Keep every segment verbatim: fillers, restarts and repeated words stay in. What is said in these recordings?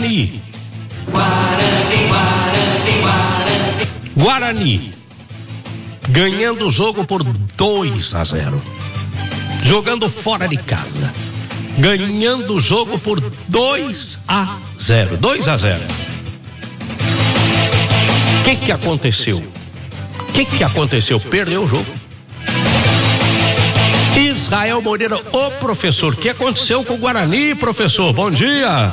Guarani. Guarani, Guarani, Guarani. Guarani. Ganhando o jogo por dois a zero. Jogando fora de casa. Ganhando o jogo por dois a zero. dois a zero. O que que aconteceu? O que que aconteceu? Perdeu o jogo. Israel Moreira, o professor, o que aconteceu com o Guarani, professor? Bom dia.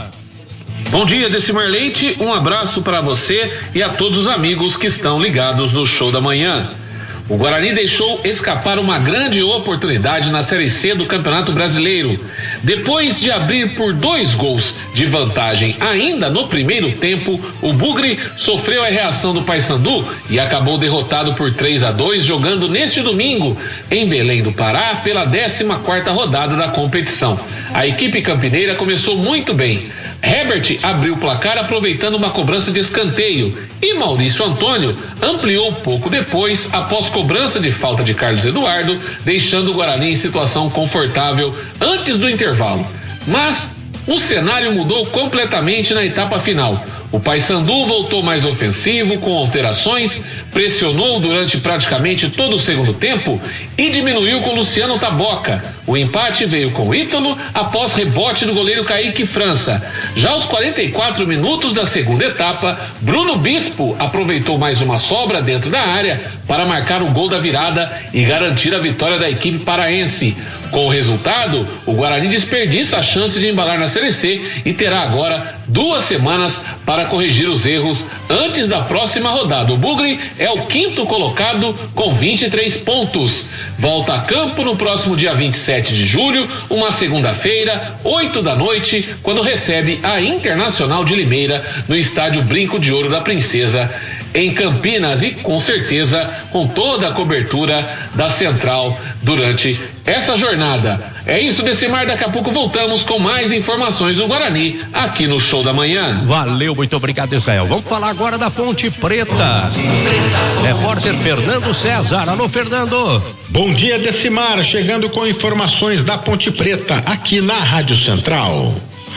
Bom dia, Decimar Leite, um abraço para você e a todos os amigos que estão ligados no Show da Manhã. O Guarani deixou escapar uma grande oportunidade na Série C do Campeonato Brasileiro. Depois de abrir por dois gols de vantagem ainda no primeiro tempo, o Bugre sofreu a reação do Paysandu e acabou derrotado por três a dois, jogando neste domingo em Belém do Pará pela décima quarta rodada da competição. A equipe campineira começou muito bem. Herbert abriu o placar aproveitando uma cobrança de escanteio e Maurício Antônio ampliou pouco depois após cobrança de falta de Carlos Eduardo, deixando o Guarani em situação confortável antes do intervalo. Mas o cenário mudou completamente na etapa final. O Paysandu voltou mais ofensivo, com alterações, pressionou durante praticamente todo o segundo tempo e diminuiu com Luciano Taboca. O empate veio com Ítalo após rebote do goleiro Kaique França. Já aos quarenta e quatro minutos da segunda etapa, Bruno Bispo aproveitou mais uma sobra dentro da área para marcar o gol da virada e garantir a vitória da equipe paraense. Com o resultado, o Guarani desperdiça a chance de embalar na Série C e terá agora duas semanas para corrigir os erros antes da próxima rodada. O Bugre é o quinto colocado com vinte e três pontos. Volta a campo no próximo dia vinte e sete de julho, uma segunda-feira, oito da noite, quando recebe a Internacional de Limeira no estádio Brinco de Ouro da Princesa, em Campinas, e com certeza com toda a cobertura da Central durante essa jornada. É isso, Decimar, daqui a pouco voltamos com mais informações do Guarani aqui no Show da Manhã. Valeu, muito obrigado, Israel. Vamos falar agora da Ponte Preta. Repórter Fernando César. Alô, Fernando. Bom dia, Decimar, chegando com informações da Ponte Preta aqui na Rádio Central.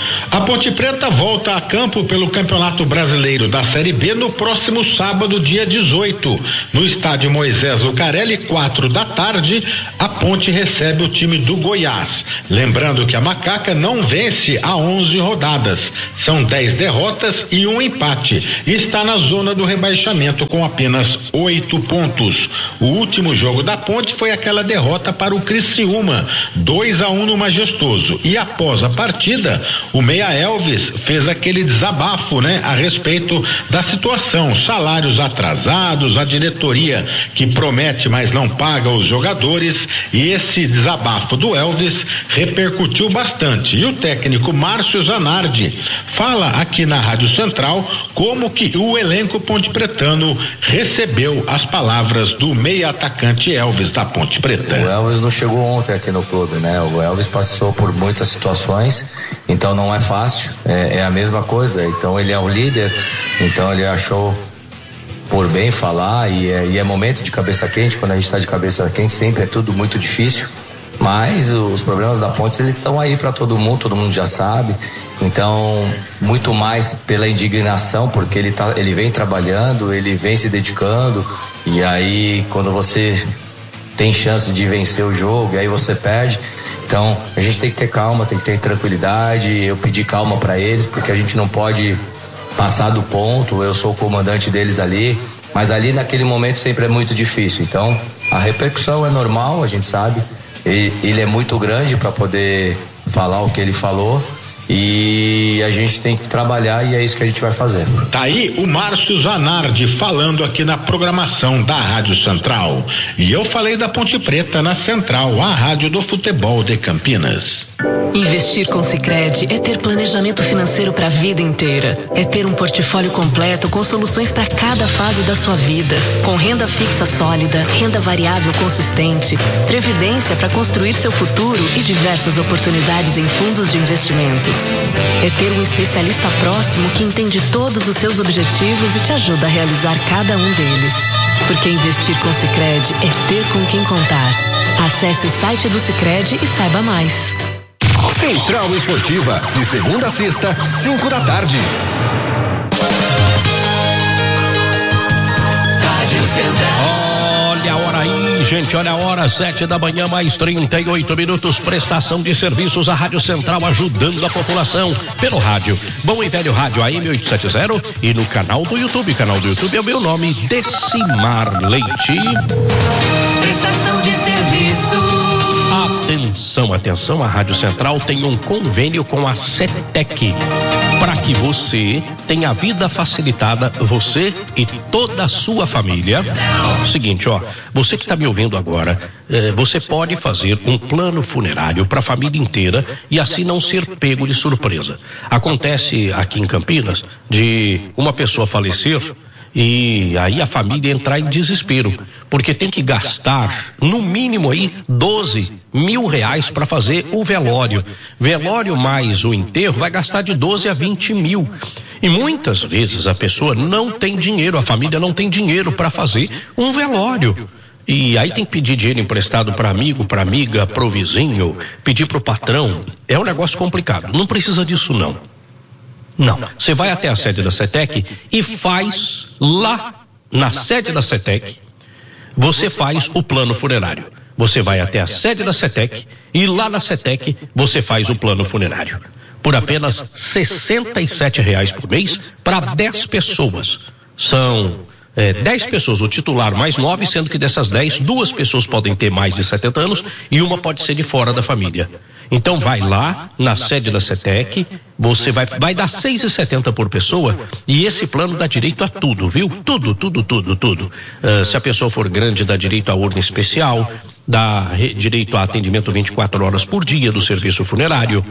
A Ponte Preta volta a campo pelo Campeonato Brasileiro da Série B no próximo sábado, dia dezoito, no estádio Moisés Lucarelli, quatro da tarde. A Ponte recebe o time do Goiás. Lembrando que a Macaca não vence há onze rodadas, são dez derrotas e um empate, e está na zona do rebaixamento com apenas oito pontos. O último jogo da Ponte foi aquela derrota para o Criciúma, dois a um no Majestoso, e após a partida, o Meia Elvis fez aquele desabafo, né, a respeito da situação, salários atrasados, a diretoria que promete, mas não paga os jogadores, e esse desabafo do Elvis repercutiu bastante. E o técnico Márcio Zanardi fala aqui na Rádio Central como que o elenco pontepretano recebeu as palavras do meia atacante Elvis da Ponte Preta. O Elvis não chegou ontem aqui no clube, né? O Elvis passou por muitas situações, então não é fácil, é, é a mesma coisa. Então ele é o líder, então ele achou por bem falar, e é, e é momento de cabeça quente. Quando a gente está de cabeça quente sempre é tudo muito difícil, mas os problemas da Ponte, eles estão aí para todo mundo, todo mundo já sabe. Então, muito mais pela indignação, porque ele, tá, ele vem trabalhando, ele vem se dedicando, e aí quando você tem chance de vencer o jogo, e aí você perde. Então, a gente tem que ter calma, tem que ter tranquilidade. Eu pedi calma para eles, porque a gente não pode passar do ponto. Eu sou o comandante deles ali, mas ali naquele momento sempre é muito difícil. Então, a repercussão é normal, a gente sabe. Ele, ele é muito grande para poder falar o que ele falou, e a gente tem que trabalhar, e é isso que a gente vai fazer. Tá aí o Márcio Zanardi falando aqui na programação da Rádio Central. E eu falei da Ponte Preta na Central, a rádio do futebol de Campinas. Investir com Sicredi é ter planejamento financeiro para a vida inteira. É ter um portfólio completo com soluções para cada fase da sua vida. Com renda fixa sólida, renda variável consistente, previdência para construir seu futuro e diversas oportunidades em fundos de investimentos. É ter um especialista próximo que entende todos os seus objetivos e te ajuda a realizar cada um deles. Porque investir com Sicredi é ter com quem contar. Acesse o site do Sicredi e saiba mais. Central Esportiva, de segunda a sexta, cinco da tarde. Rádio Central. Olha a hora aí, gente, olha a hora, sete da manhã, mais trinta e oito minutos, prestação de serviços, a Rádio Central ajudando a população pelo rádio. Bom e velho rádio A M oitocentos e setenta e no canal do YouTube, canal do YouTube é o meu nome, Decimar Leite. Prestação de serviço. Atenção, atenção, a Rádio Central tem um convênio com a CETEC para que você tenha a vida facilitada, você e toda a sua família. Seguinte, ó, você que está me ouvindo agora, eh, você pode fazer um plano funerário para a família inteira e assim não ser pego de surpresa. Acontece aqui em Campinas de uma pessoa falecer e aí a família entrar em desespero, porque tem que gastar no mínimo aí doze mil reais para fazer o velório. Velório mais o enterro vai gastar de doze a vinte mil. E muitas vezes a pessoa não tem dinheiro, a família não tem dinheiro para fazer um velório. E aí tem que pedir dinheiro emprestado para amigo, para amiga, para o vizinho, pedir para o patrão. É um negócio complicado. Não precisa disso não. Não, você vai até a sede da CETEC e faz lá na sede da CETEC, você faz o plano funerário. Você vai até a sede da CETEC e lá na CETEC você faz o plano funerário. Por apenas sessenta e sete reais por mês para dez pessoas. São é, dez pessoas, o titular mais nove, sendo que dessas dez, duas pessoas podem ter mais de setenta anos e uma pode ser de fora da família. Então vai lá na sede da CETEC, você vai, vai dar seis reais e setenta centavos por pessoa e esse plano dá direito a tudo, viu? Tudo, tudo, tudo, tudo. Uh, se a pessoa for grande, dá direito a urna especial, dá re, direito a atendimento vinte e quatro horas por dia do serviço funerário,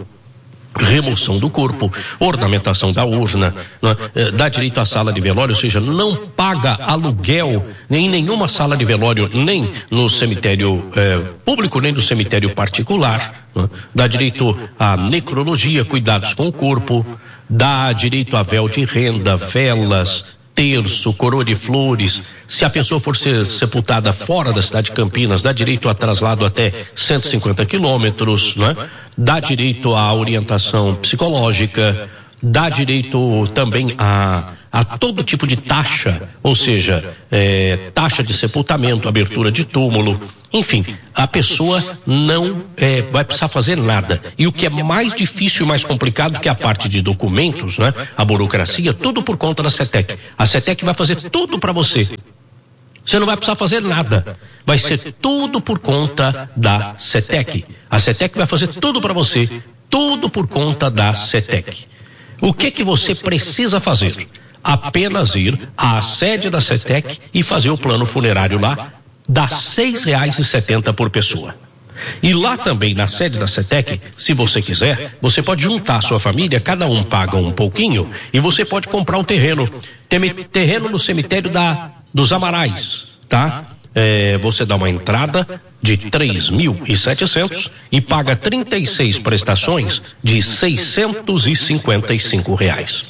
remoção do corpo, ornamentação da urna, né? Dá direito à sala de velório, ou seja, não paga aluguel nem em nenhuma sala de velório, nem no cemitério eh, público, nem no cemitério particular, né? Dá direito à necrologia, cuidados com o corpo, dá direito a véu de renda, velas, terço, coroa de flores. Se a pessoa for ser sepultada fora da cidade de Campinas, dá direito a traslado até cento e cinquenta quilômetros, né? Dá direito à orientação psicológica, dá direito também a, a todo tipo de taxa, ou seja, é, taxa de sepultamento, abertura de túmulo, enfim, a pessoa não é, vai precisar fazer nada. E o que é mais difícil e mais complicado, que é a parte de documentos, né? A burocracia, tudo por conta da CETEC. A CETEC vai fazer tudo para você. Você não vai precisar fazer nada. Vai ser tudo por conta da CETEC. A CETEC vai fazer tudo para você, tudo por conta da CETEC. O que que você precisa fazer? Apenas ir à sede da CETEC e fazer o plano funerário lá, dá seis reais e setenta centavos por pessoa. E lá também na sede da CETEC, se você quiser, você pode juntar a sua família, cada um paga um pouquinho e você pode comprar um terreno. Tem terreno no cemitério da, dos Amarais, tá? É, você dá uma entrada de três mil e setecentos e paga trinta e seis prestações de seiscentos e cinquenta e cinco reais.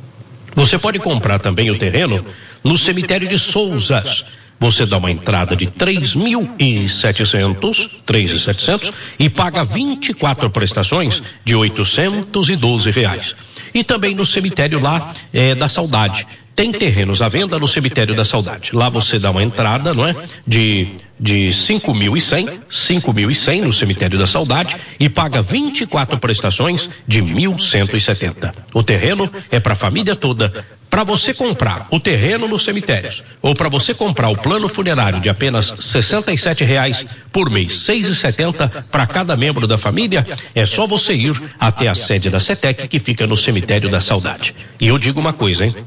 Você pode comprar também o terreno no cemitério de Souzas. Você dá uma entrada de três mil e setecentos, três mil e setecentos e paga vinte e quatro prestações de oitocentos e doze reais. E também no cemitério lá é, da Saudade. Tem terrenos à venda no cemitério da Saudade. Lá você dá uma entrada, não é? De, de cinco mil e cem, cinco mil e cem no cemitério da Saudade e paga vinte e quatro prestações de mil cento e setenta. O terreno é para a família toda. Para você comprar o terreno nos cemitérios ou para você comprar o plano funerário de apenas sessenta e sete reais por mês, seis reais e setenta centavos para cada membro da família, é só você ir até a sede da CETEC que fica no cemitério da Saudade. E eu digo uma coisa, hein?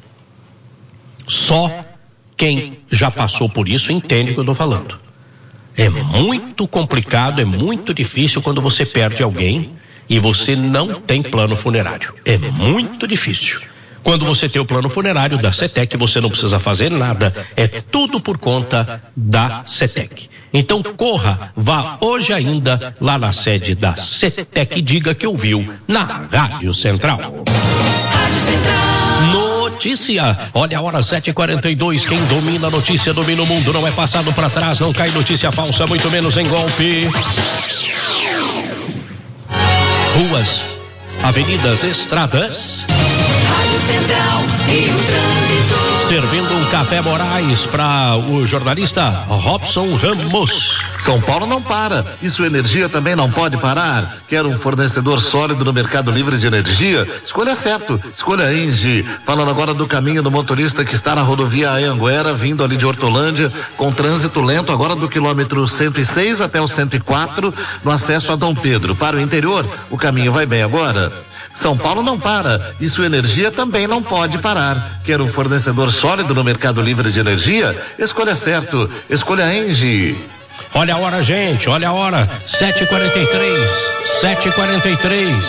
Só quem já passou por isso entende o que eu estou falando. É muito complicado, é muito difícil quando você perde alguém e você não tem plano funerário. É muito difícil. Quando você tem o plano funerário da CETEC, você não precisa fazer nada. É tudo por conta da CETEC. Então corra, vá hoje ainda lá na sede da CETEC e diga que ouviu na Rádio Central. Rádio Central. Notícia, olha a hora sete e quarenta e dois, quem domina a notícia domina o mundo, não é passado para trás, não cai notícia falsa, muito menos em golpe. ruas, avenidas, estradas. Rádio Central e o trânsito. Servindo um café Moraes para o jornalista Robson Ramos. São Paulo não para e sua energia também não pode parar. Quer um fornecedor sólido no mercado livre de energia? Escolha certo, escolha a Engie. Falando agora do caminho do motorista que está na rodovia Anhanguera, vindo ali de Hortolândia, com trânsito lento agora do quilômetro cento e seis até o cento e quatro, no acesso a Dom Pedro. Para o interior, o caminho vai bem agora. São Paulo não para e sua energia também não pode parar. Quer um fornecedor sólido no mercado livre de energia? Escolha certo, escolha a Engie. Olha a hora, gente, olha a hora, sete e quarenta e três, sete e quarenta e três.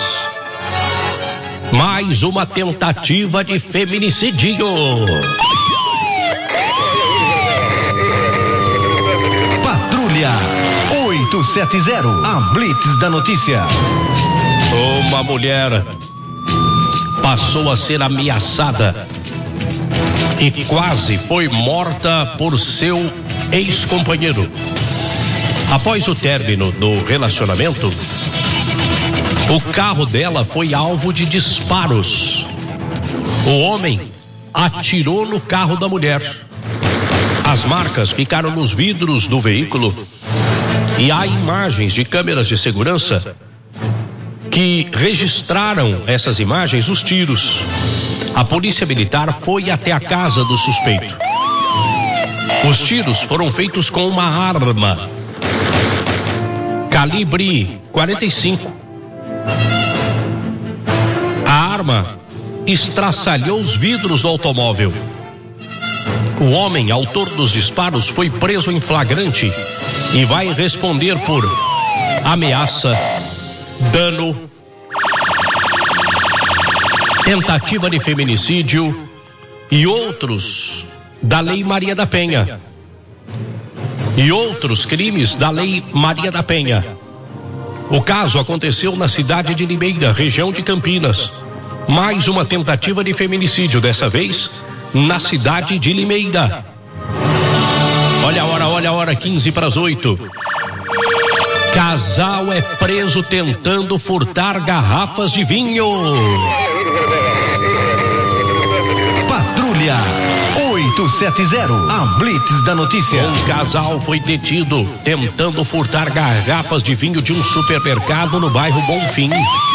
Mais uma tentativa de feminicídio. Patrulha oito sete zero, a Blitz da notícia. Uma mulher passou a ser ameaçada e quase foi morta por seu ex-companheiro. Após o término do relacionamento, o carro dela foi alvo de disparos. O homem atirou no carro da mulher. As marcas ficaram nos vidros do veículo e há imagens de câmeras de segurança que registraram essas imagens, os tiros. A polícia militar foi até a casa do suspeito. Os tiros foram feitos com uma arma calibre quarenta e cinco. A arma estraçalhou os vidros do automóvel. O homem, autor dos disparos, foi preso em flagrante e vai responder por ameaça, dano, tentativa de feminicídio e outros da Lei Maria da Penha. E outros crimes da Lei Maria da Penha. O caso aconteceu na cidade de Limeira, região de Campinas. Mais uma tentativa de feminicídio, dessa vez na cidade de Limeira. Olha a hora, olha a hora, quinze para as oito. Casal é preso tentando furtar garrafas de vinho. Patrulha oito sete zero, a Blitz da notícia. Um casal foi detido tentando furtar garrafas de vinho de um supermercado no bairro Bonfim.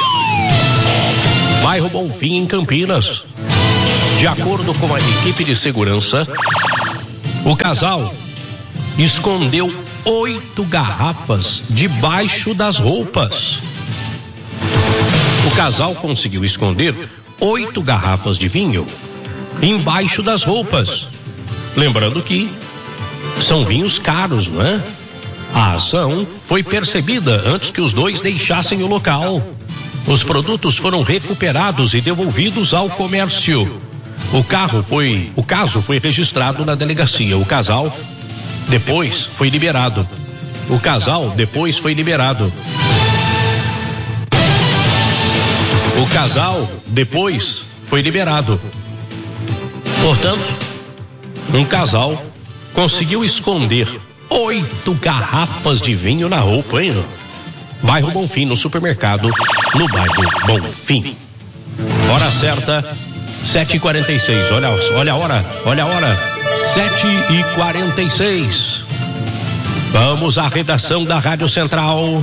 Bairro Bonfim, em Campinas. De acordo com a equipe de segurança, o casal escondeu oito garrafas debaixo das roupas. O casal conseguiu esconder oito garrafas de vinho embaixo das roupas. Lembrando que são vinhos caros, não é? A ação foi percebida antes que os dois deixassem o local. Os produtos foram recuperados e devolvidos ao comércio. O carro foi, o caso foi registrado na delegacia. O casal depois foi liberado. O casal depois foi liberado. O casal depois foi liberado. Portanto, um casal conseguiu esconder oito garrafas de vinho na roupa, hein? Bairro Bonfim, no supermercado, no bairro Bonfim. Hora certa, sete e quarenta e seis. Olha, olha a hora, olha a hora, sete e quarenta e seis. Vamos à redação da Rádio Central.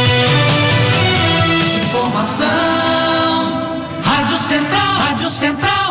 Informação, Rádio Central, Rádio Central.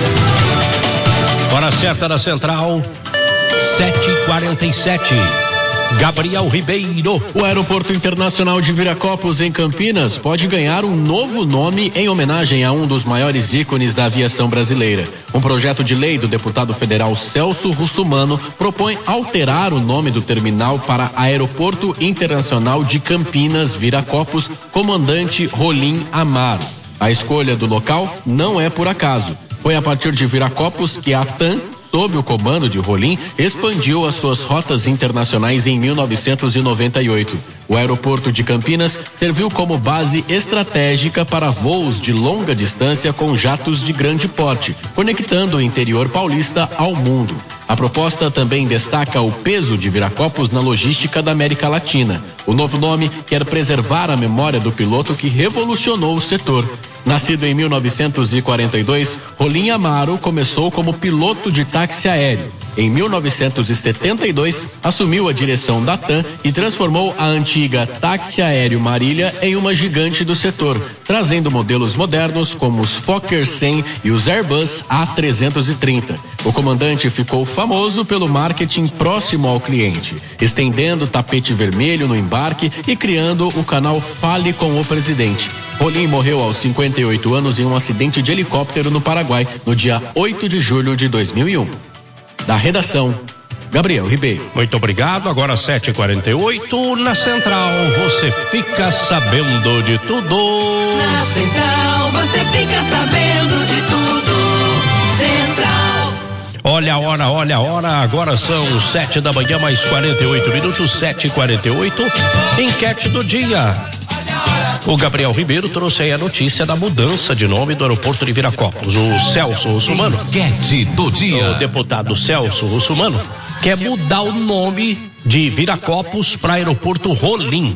Hora certa da Central, sete e quarenta e sete. Gabriel Ribeiro. O Aeroporto Internacional de Viracopos, em Campinas, pode ganhar um novo nome em homenagem a um dos maiores ícones da aviação brasileira. Um projeto de lei do deputado federal Celso Russumano propõe alterar o nome do terminal para Aeroporto Internacional de Campinas, Viracopos, Comandante Rolim Amaro. A escolha do local não é por acaso. Foi a partir de Viracopos que a TAM sob o comando de Rolim, expandiu as suas rotas internacionais em mil novecentos e noventa e oito. O aeroporto de Campinas serviu como base estratégica para voos de longa distância com jatos de grande porte, conectando o interior paulista ao mundo. A proposta também destaca o peso de Viracopos na logística da América Latina. O novo nome quer preservar a memória do piloto que revolucionou o setor. Nascido em mil novecentos e quarenta e dois, Rolim Amaro começou como piloto de táxi aéreo. Em mil novecentos e setenta e dois, assumiu a direção da TAM e transformou a antiga Táxi Aéreo Marília em uma gigante do setor, trazendo modelos modernos como os Fokker cem e os Airbus A trezentos e trinta. O comandante ficou famoso pelo marketing próximo ao cliente, estendendo o tapete vermelho no embarque e criando o canal Fale com o Presidente. Rolim morreu aos cinquenta e oito anos em um acidente de helicóptero no Paraguai, no dia oito de julho de dois mil e um. Da redação, Gabriel Ribeiro. Muito obrigado. Agora sete e quarenta e oito na Central. Você fica sabendo de tudo. Na Central, você fica sabendo de tudo. Central. Olha a hora, olha a hora. Agora são sete da manhã, mais quarenta e oito minutos. Sete e quarenta e oito. Enquete do dia. O Gabriel Ribeiro trouxe aí a notícia da mudança de nome do aeroporto de Viracopos. O Celso Russumano, Enquete do dia. o deputado Celso Russumano, quer mudar o nome de Viracopos para aeroporto Rolim.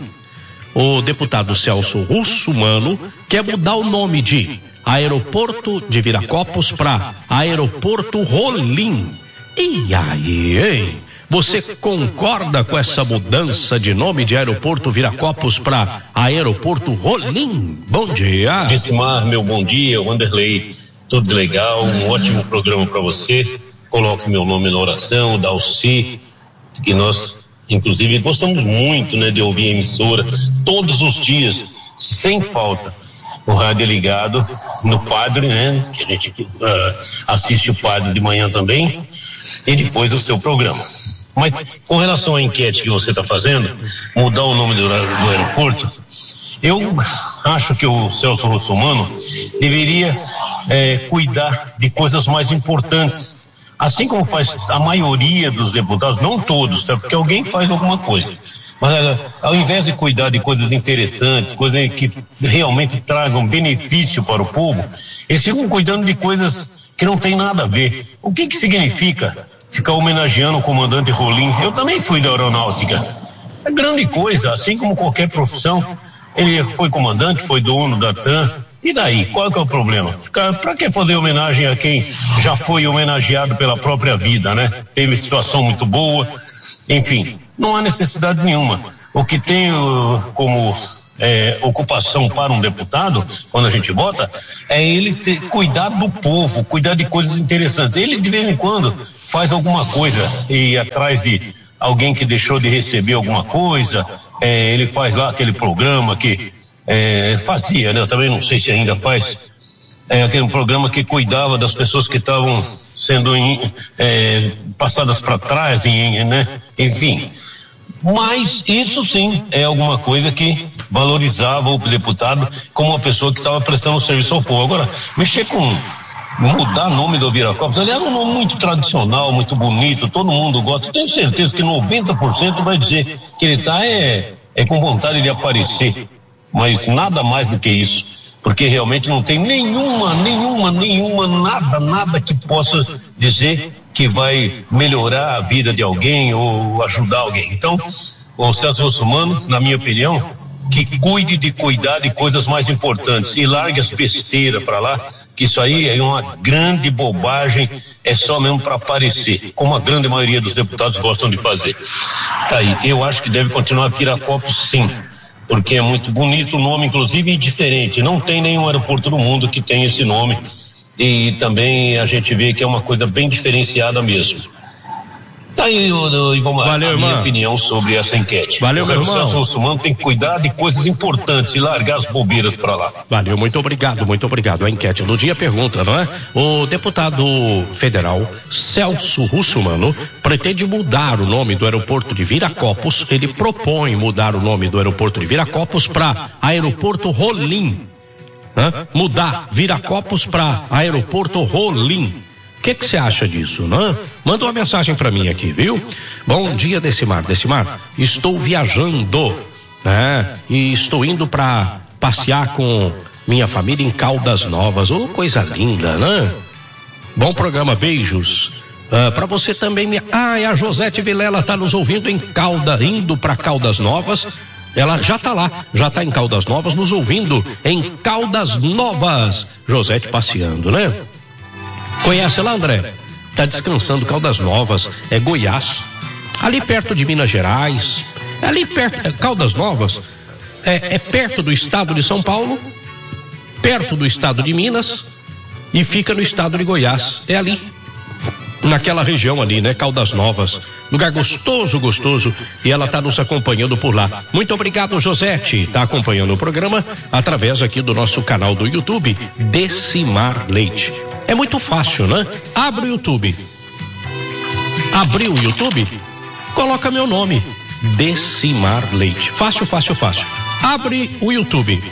O deputado Celso Russumano quer mudar o nome de aeroporto de Viracopos para aeroporto Rolim. E aí, hein? Você concorda com essa mudança de nome de aeroporto Viracopos para aeroporto Rolim? Bom dia. Gessimar, meu bom dia, Wanderlei, tudo legal, um ótimo programa para você. Coloque meu nome na oração, Dalci, que nós, inclusive, gostamos muito, né, de ouvir a emissora todos os dias, sem falta. O rádio é ligado no Padre, né, que a gente uh, assiste o Padre de manhã também, e depois o seu programa. Mas com relação à enquete que você está fazendo, mudar o nome do, do aeroporto, eu acho que o Celso Russumano deveria é, cuidar de coisas mais importantes, assim como faz a maioria dos deputados, não todos, tá? Porque alguém faz alguma coisa. Mas ao invés de cuidar de coisas interessantes, coisas que realmente tragam benefício para o povo, eles ficam cuidando de coisas que não tem nada a ver. O que que significa ficar homenageando o comandante Rolim? Eu também fui da aeronáutica. É grande coisa, assim como qualquer profissão. Ele foi comandante, foi dono da TAM. E daí? Qual que é o problema? Ficar, pra que fazer homenagem a quem já foi homenageado pela própria vida, né? Teve situação muito boa. Enfim, não há necessidade nenhuma. O que tem uh, como é, ocupação para um deputado, quando a gente vota, é ele ter, cuidar do povo, cuidar de coisas interessantes. Ele, de vez em quando, faz alguma coisa e atrás de alguém que deixou de receber alguma coisa, é, ele faz lá aquele programa que é, fazia, né? Eu também não sei se ainda faz, é, aquele programa que cuidava das pessoas que estavam sendo é, passadas para trás, né? Enfim. Mas isso sim é alguma coisa que valorizava o deputado como uma pessoa que estava prestando serviço ao povo. Agora, mexer com mudar o nome do Viracopos, aliás, é um nome muito tradicional, muito bonito, todo mundo gosta. Tenho certeza que noventa por cento vai dizer que ele está é, é com vontade de aparecer, mas nada mais do que isso, porque realmente não tem nenhuma, nenhuma, nenhuma, nada, nada que possa dizer que vai melhorar a vida de alguém ou ajudar alguém. Então, o Celso Russumano, na minha opinião, que cuide de cuidar de coisas mais importantes e largue as besteiras para lá, que isso aí é uma grande bobagem, é só mesmo para aparecer, como a grande maioria dos deputados gostam de fazer. Tá aí, eu acho que deve continuar Viracopos sim, porque é muito bonito o nome, inclusive, e diferente. Não tem nenhum aeroporto no mundo que tenha esse nome. E também a gente vê que é uma coisa bem diferenciada mesmo. Tá aí, Ivomar, a minha irmão. opinião sobre essa enquete. Valeu, meu irmão. O Celso Russumano tem que cuidar de coisas importantes e largar as bobeiras para lá. Valeu, muito obrigado, muito obrigado. A enquete do dia pergunta, não é? O deputado federal Celso Russumano pretende mudar o nome do aeroporto de Viracopos. Ele propõe mudar o nome do aeroporto de Viracopos para aeroporto Rolim. Né? Mudar Viracopos para aeroporto Rolim. O que que você acha disso, né? Manda uma mensagem para mim aqui, viu? Bom dia, Decimar. Decimar, estou viajando, né? E estou indo para passear com minha família em Caldas Novas. Ô, oh, coisa linda, né? Bom programa, beijos. Uh, para você também, minha... Ah, e a Josete Vilela tá nos ouvindo em Calda, indo para Caldas Novas. Ela já tá lá, já tá em Caldas Novas, nos ouvindo em Caldas Novas. Josete passeando, né? Conhece lá, André? Tá descansando, Caldas Novas, é Goiás, ali perto de Minas Gerais, ali perto, é, Caldas Novas, é, é perto do estado de São Paulo, perto do estado de Minas e fica no estado de Goiás, é ali, naquela região ali, né? Caldas Novas, lugar gostoso, gostoso, e ela tá nos acompanhando por lá. Muito obrigado, Josete, tá acompanhando o programa através aqui do nosso canal do YouTube, Decimar Leite. É muito fácil, né? Abre o YouTube. Abriu o YouTube, coloca meu nome, Decimar Leite. Fácil, fácil, fácil. Abre o YouTube.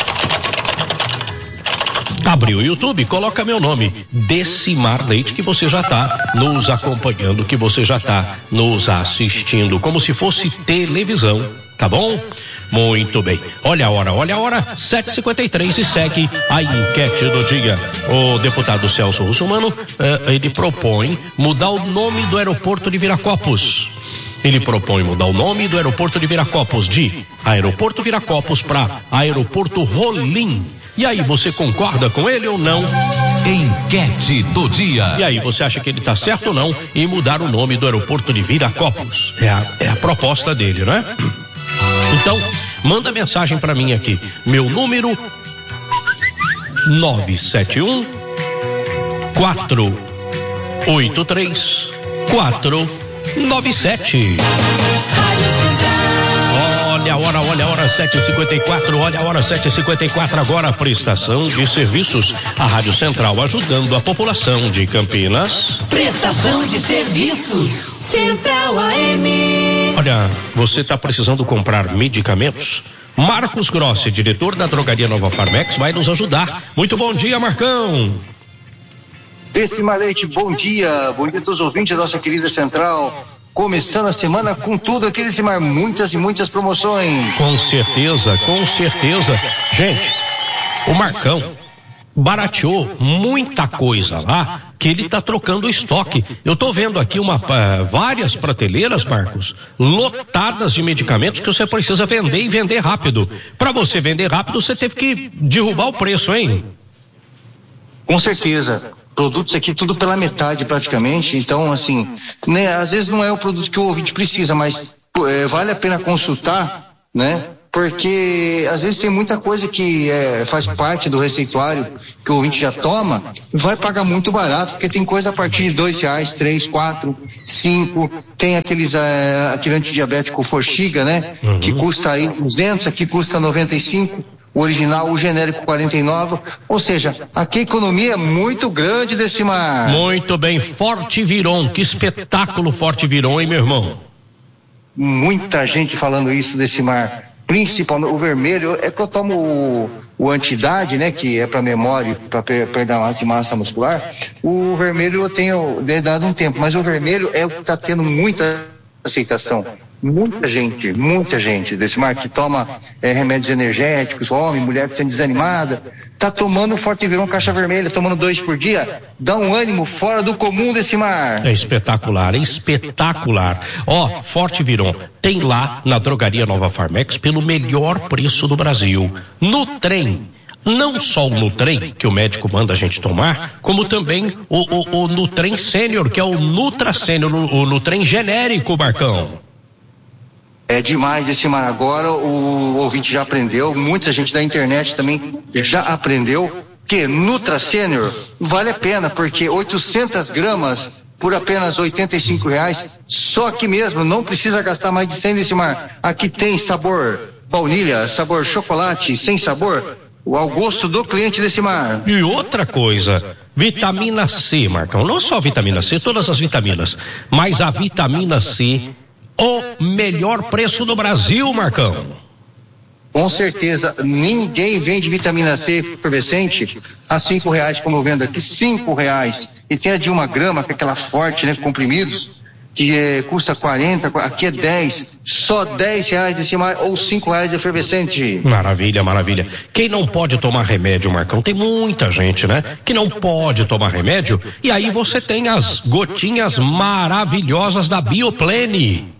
Abriu o YouTube, coloca meu nome, Decimar Leite, que você já está nos acompanhando, que você já está nos assistindo, como se fosse televisão, tá bom? Muito bem. Olha a hora, olha a hora, sete e cinquenta e três e segue a enquete do dia. O deputado Celso Russumano, eh, ele propõe mudar o nome do aeroporto de Viracopos. Ele propõe mudar o nome do aeroporto de Viracopos de Aeroporto Viracopos para Aeroporto Rolim. E aí, você concorda com ele ou não? Enquete do dia. E aí, você acha que ele está certo ou não em mudar o nome do aeroporto de Viracopos? É a, é a proposta dele, né? Então, manda mensagem para mim aqui. Meu número nove sete um quatro oito três quatro nove sete. Olha a hora, olha a hora, sete e cinquenta e quatro, olha a hora, sete e cinquenta e quatro, agora a prestação de serviços. A Rádio Central ajudando a população de Campinas. Prestação de serviços, Central A M. Olha, você está precisando comprar medicamentos? Marcos Grossi, diretor da Drogaria Nova Farmex, vai nos ajudar. Muito bom dia, Marcão. Decimar Leite, bom dia, bom dia a todos os ouvintes da nossa querida Central. Começando a semana com tudo aqui, Decimar, muitas e muitas promoções. Com certeza, com certeza. Gente, o Marcão barateou muita coisa lá, que ele tá trocando o estoque. Eu tô vendo aqui uma, uh, várias prateleiras, Marcos, lotadas de medicamentos que você precisa vender e vender rápido. Para você vender rápido, você teve que derrubar o preço, hein? Com certeza. Produtos aqui tudo pela metade praticamente, então assim, né, às vezes não é o produto que o ouvinte precisa, mas é, vale a pena consultar, né? Porque às vezes tem muita coisa que é, faz parte do receituário que o ouvinte já toma, vai pagar muito barato, porque tem coisa a partir de dois reais, três, quatro, cinco, tem aqueles, é, aquele antidiabético Forxiga, né? Uhum. Que custa aí duzentos, aqui custa noventa e cinco. O original, o genérico quarenta e nove, ou seja, aqui a economia é muito grande, Decimar. Muito bem, Forte Viron, que espetáculo Forte Viron, hein, meu irmão? Muita gente falando isso, Decimar, principalmente o vermelho, é que eu tomo o, o Antidade, né, que é para memória, para perder de massa muscular. O vermelho eu tenho dado um tempo, mas o vermelho é o que está tendo muita aceitação. Muita gente, muita gente, Decimar, que toma é, remédios energéticos, homem, mulher que está desanimada, tá tomando Forte Viron caixa vermelha, tomando dois por dia, dá um ânimo fora do comum, Decimar. É espetacular, é espetacular. Ó, Forte Viron tem lá na Drogaria Nova Farmex pelo melhor preço do Brasil. No trem. Não só o Nutrem, que o médico manda a gente tomar, como também o, o, o Nutrem Sênior, que é o Nutra Sênior, o, o Nutrem genérico, Marcão. É demais, Decimar. Agora o ouvinte já aprendeu, muita gente da internet também já aprendeu que Nutra Sênior vale a pena, porque oitocentas gramas por apenas oitenta e cinco reais, só aqui mesmo, não precisa gastar mais de cem, Decimar. Aqui tem sabor baunilha, sabor chocolate, sem sabor, ao gosto do cliente, Decimar. E outra coisa, vitamina C, Marcão, não só vitamina C, todas as vitaminas, mas a vitamina C, o melhor preço do Brasil, Marcão. Com certeza, ninguém vende vitamina C efervescente a cinco reais, como eu vendo aqui, cinco reais. E tem a de uma grama, que é aquela forte, né, comprimidos, que é, custa quarenta, aqui é dez, só dez reais esse mais, ou cinco reais de efervescente. Maravilha, maravilha. Quem não pode tomar remédio, Marcão, tem muita gente, né, que não pode tomar remédio, e aí você tem as gotinhas maravilhosas da Bioplene.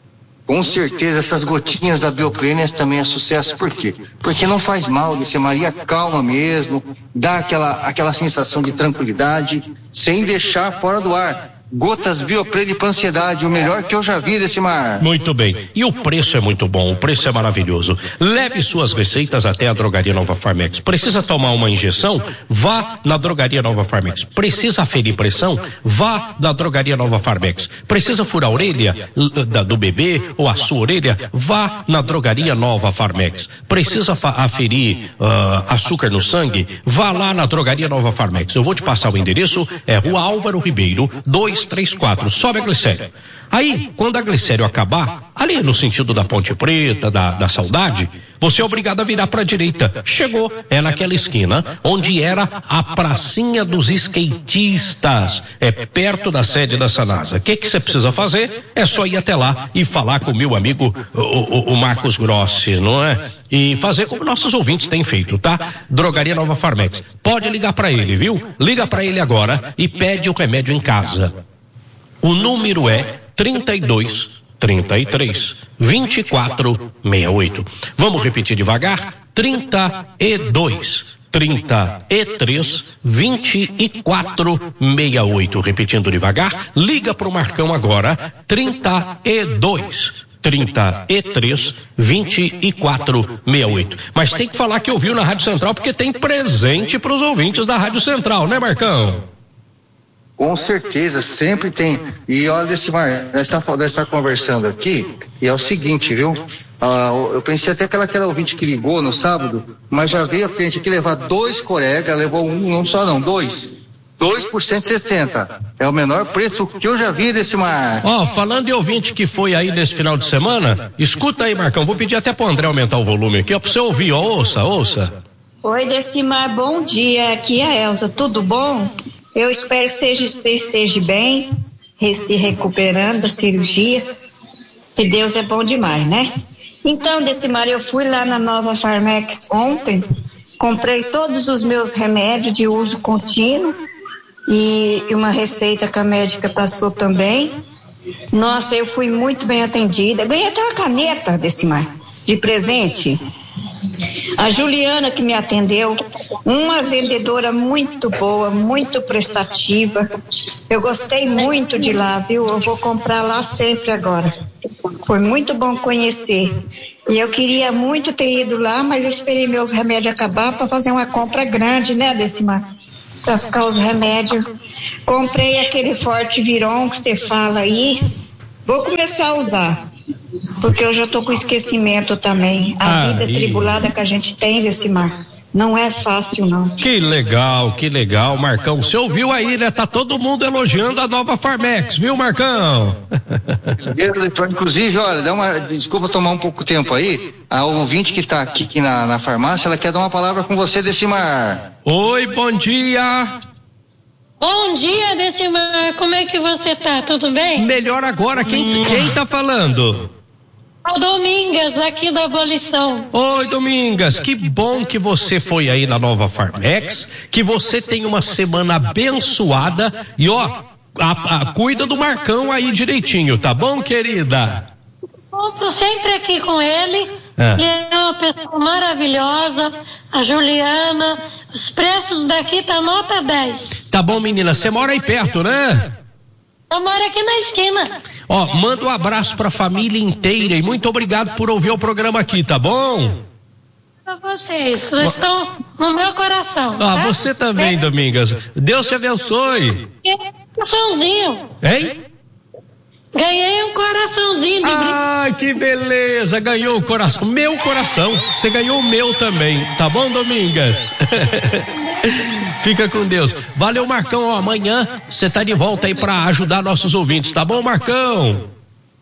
Com certeza, essas gotinhas da Bioplene também é sucesso. Por quê? Porque não faz mal, disse Maria, calma mesmo, dá aquela, aquela sensação de tranquilidade, sem deixar fora do ar. Gotas Bioplene para ansiedade, o melhor que eu já vi desse mar. Muito bem. E o preço é muito bom, o preço é maravilhoso. Leve suas receitas até a Drogaria Nova Farmex. Precisa tomar uma injeção? Vá na Drogaria Nova Farmex. Precisa aferir pressão? Vá na Drogaria Nova Farmex. Precisa furar a orelha do bebê ou a sua orelha? Vá na Drogaria Nova Farmex. Precisa aferir uh, açúcar no sangue? Vá lá na Drogaria Nova Farmex. Eu vou te passar o endereço, é Rua Álvaro Ribeiro, dois três quatro, sobe a glicério. Aí, quando a glicério acabar, ali no sentido da Ponte Preta, da, da Saudade, você é obrigado a virar para a direita. Chegou, é naquela esquina onde era a pracinha dos skatistas, é perto da sede da Sanasa. O que que você precisa fazer? É só ir até lá e falar com o meu amigo o, o, o Marcos Grossi, não é? E fazer como nossos ouvintes têm feito, tá? Drogaria Nova Farmex. Pode ligar para ele, viu? Liga para ele agora e pede o remédio em casa. O número é trinta e dois, trinta e três, vinte e quatro, sessenta e oito. Vamos repetir devagar? trinta e dois, trinta e três, vinte e quatro, sessenta e oito. Repetindo devagar, liga pro Marcão agora. trinta e dois, trinta e três, vinte e quatro, sessenta e oito. Mas tem que falar que ouviu na Rádio Central, porque tem presente pros ouvintes da Rádio Central, né, Marcão? Com certeza, sempre tem. E olha, desse mar, nós estamos tá conversando aqui, e é o seguinte, viu? Ah, eu pensei até que era aquela ouvinte que ligou no sábado, mas já veio a frente aqui levar dois colegas, levou um, não só não, dois. dois por cento e sessenta. É o menor preço que eu já vi desse mar. Ó, oh, falando em ouvinte que foi aí nesse final de semana, escuta aí, Marcão, vou pedir até pro André aumentar o volume aqui, ó, pra você ouvir, ó, ouça, ouça. Oi, Decimar, bom dia, aqui é a Elza, tudo bom? Eu espero que você esteja bem, se recuperando da cirurgia, que Deus é bom demais, né? Então, Decimar, eu fui lá na Nova Farmex ontem, comprei todos os meus remédios de uso contínuo e uma receita que a médica passou também. Nossa, eu fui muito bem atendida, ganhei até uma caneta, Decimar, de presente. A Juliana que me atendeu, uma vendedora muito boa, muito prestativa. Eu gostei muito de lá, viu? Eu vou comprar lá sempre agora. Foi muito bom conhecer. E eu queria muito ter ido lá, mas eu esperei meus remédios acabar para fazer uma compra grande, né, Decimar? Para ficar os remédios. Comprei aquele Forte Viron que você fala aí. Vou começar a usar. Porque eu já estou com esquecimento também. A ah, vida e... tribulada que a gente tem nesse mar não é fácil, não. Que legal, que legal, Marcão. Você ouviu aí, né? Tá todo mundo elogiando a Nova Farmex, viu, Marcão? Inclusive, olha, dá uma, desculpa tomar um pouco tempo aí. A ouvinte que tá aqui na, na farmácia, ela quer dar uma palavra com você, Decimar. Oi, bom dia. Bom dia, Decimar, como é que você tá? Tudo bem? Melhor agora, quem, quem tá falando? O Domingas, aqui da Abolição. Oi, Domingas, que bom que você foi aí na Nova Farmex, que você tem uma semana abençoada e ó, a, a, cuida do Marcão aí direitinho, tá bom, querida? Compro sempre aqui com ele, é. Ele é uma pessoa maravilhosa, a Juliana, os preços daqui tá nota dez. Tá bom, menina, você mora aí perto, né? Eu moro aqui na esquina. Ó, manda um abraço pra família inteira e muito obrigado por ouvir o programa aqui, tá bom? Pra vocês, vocês estão no meu coração. Ah, tá? você também, é. Domingas. Deus te abençoe. Coraçãozinho. Hein? Ganhei um coraçãozinho de Ah, que beleza, ganhou o coração, meu coração, você ganhou o meu também, tá bom, Domingas? Fica com Deus. Valeu, Marcão, ó, amanhã você tá de volta aí pra ajudar nossos ouvintes, tá bom, Marcão?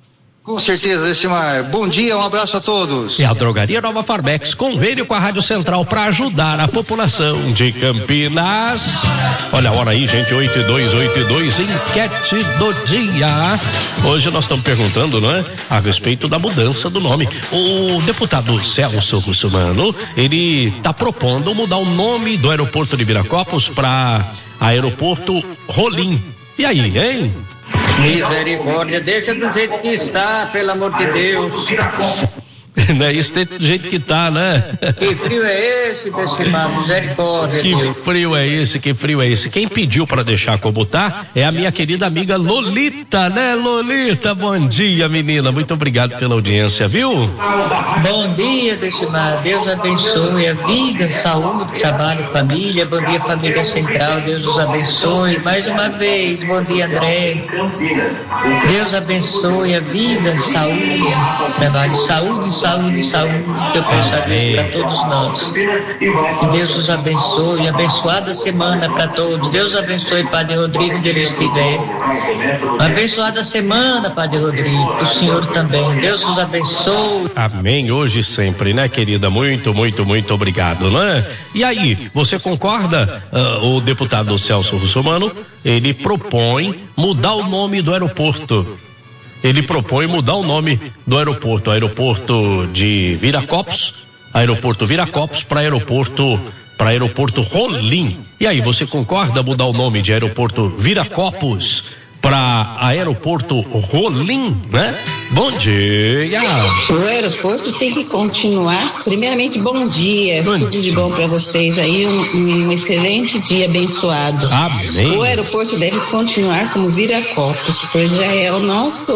Com certeza, Decimar. Bom dia, um abraço a todos. E a Drogaria Nova Farmex, convênio com a Rádio Central para ajudar a população de Campinas. Olha a hora aí, gente, oito e dois, oito e dois, enquete do dia. Hoje nós estamos perguntando, não é? A respeito da mudança do nome. O deputado Celso Russumano, ele está propondo mudar o nome do aeroporto de Viracopos para Aeroporto Rolim. E aí, hein? Misericórdia, deixa do jeito que está, pelo amor de Deus. Não é isso do jeito que tá, né? Que frio é esse, Decimar? Misericórdia, que Deus. frio é esse, que frio é esse? Quem pediu para deixar como tá é a minha querida amiga Lolita, né, Lolita? Bom dia, menina, muito obrigado pela audiência, viu? Bom dia, Decimar, Deus abençoe a vida, saúde, trabalho, família. Bom dia, família Central, Deus os abençoe. Mais uma vez, bom dia, André. Deus abençoe a vida, saúde, trabalho, saúde, saúde. Saúde, saúde, que eu peço a Deus para todos nós. Que Deus os abençoe, abençoada semana para todos. Deus abençoe Padre Rodrigo, onde ele estiver. Abençoada semana, Padre Rodrigo, o Senhor também. Deus os abençoe. Amém, hoje e sempre, né, querida? Muito, muito, muito obrigado, né? E aí, você concorda? Uh, o deputado Celso Russumano, ele propõe mudar o nome do aeroporto. Ele propõe mudar o nome do aeroporto, aeroporto de Viracopos, aeroporto Viracopos para aeroporto, para aeroporto Rolim. E aí, você concorda mudar o nome de aeroporto Viracopos para aeroporto Rolim, né? Bom dia. O aeroporto tem que continuar. Primeiramente, bom dia. Bom Tudo dia. De bom para vocês aí. Um, um excelente dia abençoado. Amém. O aeroporto deve continuar como Viracopos, pois já é o nosso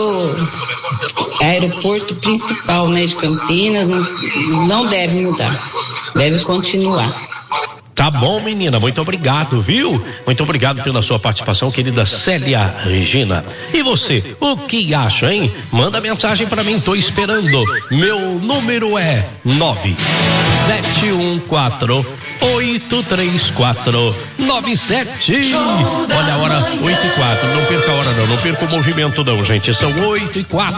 aeroporto principal, né, de Campinas. Não, não deve mudar. Deve continuar. Tá bom, menina, muito obrigado, viu? Muito obrigado pela sua participação, querida Célia Regina. E você, o que acha, hein? Manda mensagem pra mim, tô esperando. Meu número é nove sete um quatro oito três quatro nove sete. Olha a hora, oito e quatro. Não perca a hora não, não perca o movimento não, gente. São oito e quatro.